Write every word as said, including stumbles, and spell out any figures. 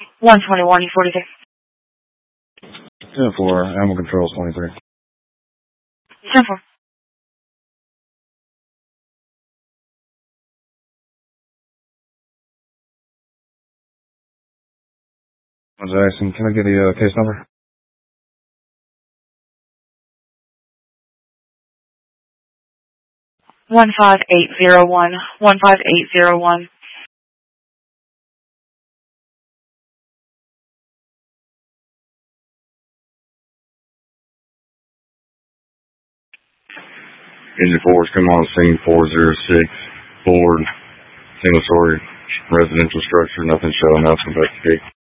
one twenty-one, forty-six. ten four, Animal Control twenty-three. ten four. Jackson, can I get the uh, case number? One five eight zero one. One five eight zero one. Engine fours, come on scene four zero six, Ford, single story residential structure, nothing showing up, investigate.